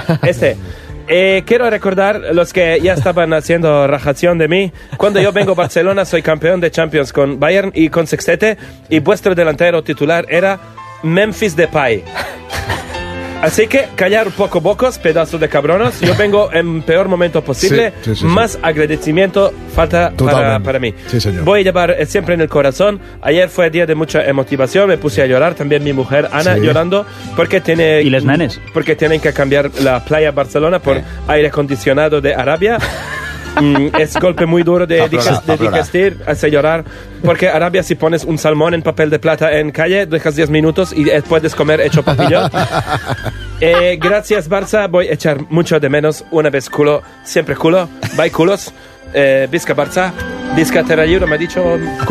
Quiero recordar los que ya estaban haciendo rajación de mí. Cuando yo vengo a Barcelona soy campeón de Champions con Bayern y con Sextete, y vuestro delantero titular era Memphis Depay. Así que callar un poco bocos, pedazos de cabronos. Yo vengo en peor momento posible. Sí. Más agradecimiento falta para mí. Sí, señor. Voy a llevar siempre en el corazón. Ayer fue día de mucha motivación. Me puse a llorar. También mi mujer Ana llorando porque ¿Y les nenes? Porque tienen que cambiar la playa Barcelona por aire acondicionado de Arabia. Es golpe muy duro de digestir, hace llorar, porque Arabia, si pones un salmón en papel de plata en calle, dejas 10 minutos y puedes comer hecho papillo. Gracias Barça, voy a echar mucho de menos. Una vez culo, siempre culo. Bye culos. Visca Barça, visca Terralluro, m'ha dicho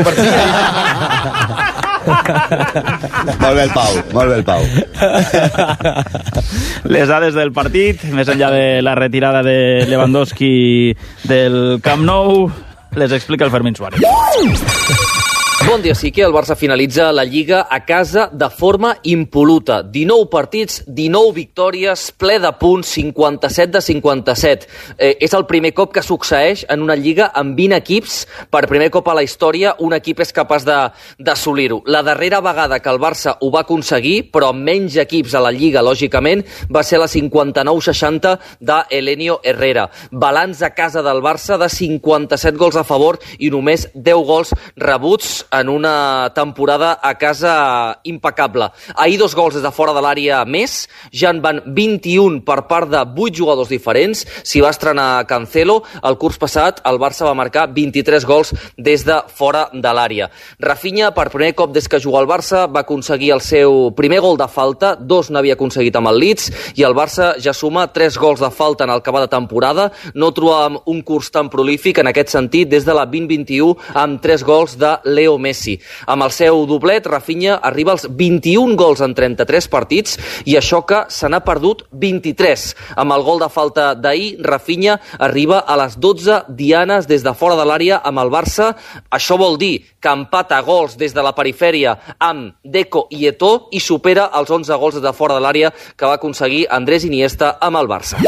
Molt bé el Pau. Les dades del partit, més enllà de la retirada de Lewandowski del Camp Nou, les explica el Fermín Suárez. Bon dia, sí que el Barça finalitza la Lliga a casa de forma impol·luta. 19 partits, 19 victòries, ple de punts, 57 de 57. És el primer cop que succeeix en una Lliga amb 20 equips. Per primer cop a la història, un equip és capaç d'assolir-ho. La darrera vegada que el Barça ho va aconseguir, però amb menys equips a la Lliga, lògicament, va ser la 59-60 d'Elenio Herrera. Balanç a casa del Barça de 57 gols a favor i només 10 gols rebuts en una temporada a casa impecable. Ahir 2 gols des de fora de l'àrea més, ja en van 21 per part de 8 jugadors diferents. S'hi va estrenar Cancelo. El curs passat el Barça va marcar 23 gols des de fora de l'àrea. Rafinha, per primer cop des que juga al Barça, va aconseguir el seu primer gol de falta. 2 n'havia aconseguit amb el Leeds, i el Barça ja suma 3 gols de falta en el que va de temporada. No trobàvem un curs tan prolífic en aquest sentit des de la 2021, amb 3 gols de Leo Messi. Amb el seu doblet, Rafinha arriba als 21 gols en 33 partits, i això que se n'ha perdut 23. Amb el gol de falta d'ahir, Rafinha arriba a les 12 dianes des de fora de l'àrea amb el Barça. Això vol dir que empata gols des de la perifèria amb Deco i Eto'o i supera els 11 gols des de fora de l'àrea que va aconseguir Andrés Iniesta amb el Barça.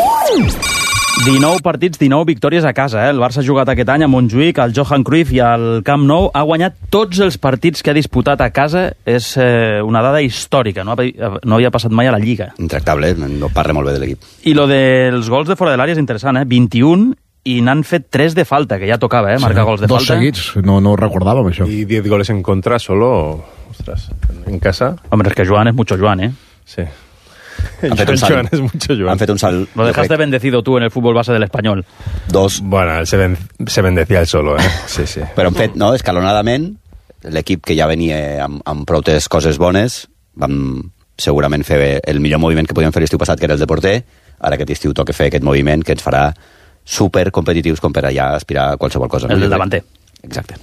19 partits, 19 victòries a casa. El Barça ha jugat aquest any a Montjuïc, al Johan Cruyff i al Camp Nou. Ha guanyat tots els partits que ha disputat a casa. És una dada històrica. No havia passat mai a la Lliga. Intractable, no parla molt bé de l'equip. I lo dels gols de fora de l'àrea és interessant, 21, i n'han fet 3 de falta, que ja tocava, marcar gols de falta. 2 seguits, no ho recordàvem, això. Y 10 goles en contra solo, ostras, en casa. Hombre, es que Joan es mucho Joan, Sí. Han fet un salt. Joan es mucho Joan. Han fet un salt. Lo dejaste bendecido tú en el fútbol base del Espanyol. 2. Bueno, él se bendecía él solo, Sí. Però han fet, escalonadament, l'equip que ja venia amb prou coses bones, vam segurament fer el millor moviment que podíem fer l'estiu passat, que era el de porter. Ara aquest estiu toca fer aquest moviment que ens farà super competitius com per allà aspirar a qualsevol cosa. El del davanter. Exacte.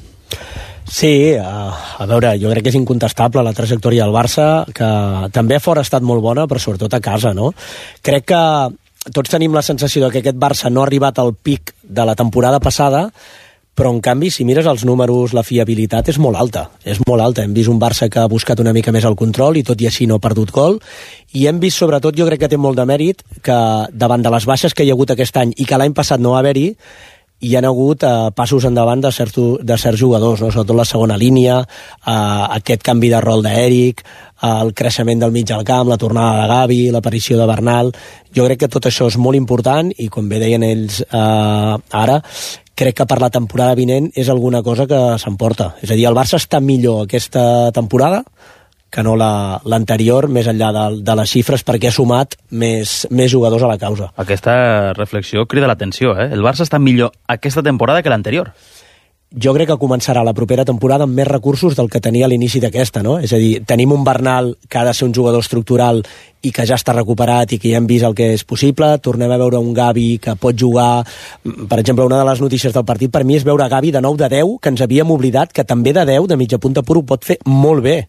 Sí, a veure, jo crec que és incontestable la trajectòria del Barça, que també a fora ha estat molt bona, però sobretot a casa, no? Crec que tots tenim la sensació que aquest Barça no ha arribat al pic de la temporada passada, però en canvi, si mires els números, la fiabilitat és molt alta. És molt alta. Hem vist un Barça que ha buscat una mica més el control i tot i així no ha perdut gol. I hem vist, sobretot, jo crec que té molt de mèrit, que davant de les baixes que hi ha hagut aquest any i que l'any passat no va haver-hi, hi ha hagut passos endavant de certs jugadors, no? Sobretot la segona línia, aquest canvi de rol d'Eric, el creixement del mig al camp, la tornada de Gavi, l'aparició de Bernal. Jo crec que tot això és molt important i, com bé deien ells ara, crec que per la temporada vinent és alguna cosa que s'emporta. És a dir, el Barça està millor aquesta temporada que no l'anterior, més enllà de les xifres, perquè ha sumat més jugadors a la causa. Aquesta reflexió crida l'atenció, El Barça està millor aquesta temporada que l'anterior. Jo crec que començarà la propera temporada amb més recursos del que tenia a l'inici d'aquesta, no? És a dir, tenim un Bernal que ha de ser un jugador estructural i que ja està recuperat i que ja hem vist el que és possible. Tornem a veure un Gavi que pot jugar. Per exemple, una de les notícies del partit per mi és veure Gavi de 9 de 10, que ens havíem oblidat que també de 10, de mitja punta pur, ho pot fer molt bé.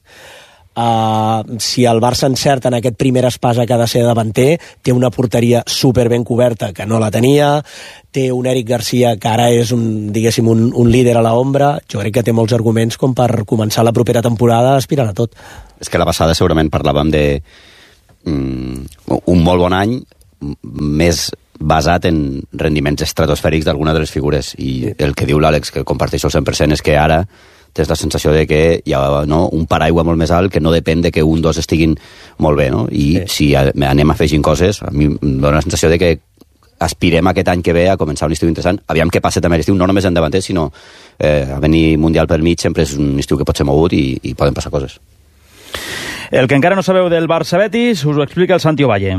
Si el Barça encerta en aquest primer espasa que ha de ser davanter, té una porteria super ben coberta que no la tenia, té un Eric Garcia que ara és un líder a l'ombra. Jo crec que té molts arguments com per començar la propera temporada aspirant a tot. És que la passada segurament parlàvem de un molt bon any, més basat en rendiments estratosfèrics d'alguna de les figures, i el que diu l'Àlex, que comparteixo el 100%, és que ara tens la sensació de que hi ha un paraigua molt més alt que no depèn de que un dos estiguin molt bé, no? I si anem afegint coses, a mi em dóna la sensació de que aspirem aquest any que ve a començar un estiu interessant. Aviam què passa també l'estiu, no només en davanter, sinó a venir Mundial pel mig sempre és un estiu que pot ser mogut i poden passar coses. El que encara no sabeu del Barça-Betis us ho explica el Santi Ovalle.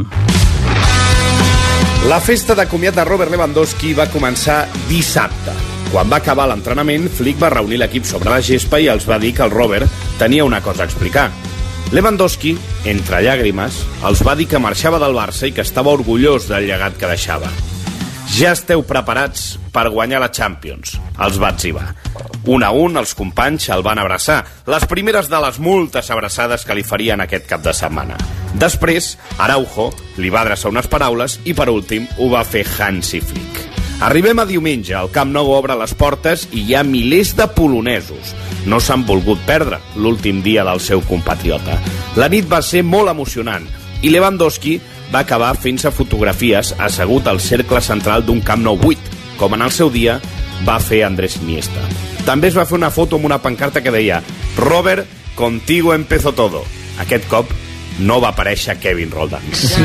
La festa de comiat de Robert Lewandowski va començar dissabte. Quan va acabar l'entrenament, Flick va reunir l'equip sobre la gespa i els va dir que el Robert tenia una cosa a explicar. Lewandowski, entre llàgrimes, els va dir que marxava del Barça i que estava orgullós del llegat que deixava. Ja esteu preparats per guanyar la Champions, els va etzibar. Un a un, els companys el van abraçar, les primeres de les moltes abraçades que li farien aquest cap de setmana. Després, Araujo li va adreçar unes paraules i, per últim, ho va fer Hansi Flick. Arribem a diumenge, el Camp Nou obre les portes i hi ha milers de polonesos. No s'han volgut perdre l'últim dia del seu compatriota. La nit va ser molt emocionant i Lewandowski va acabar fent-se fotografies assegut al cercle central d'un Camp Nou buit, com en el seu dia va fer Andrés Iniesta. També es va fer una foto amb una pancarta que deia «Robert, contigo empezó todo». Aquest cop no va aparèixer Kevin Roldán.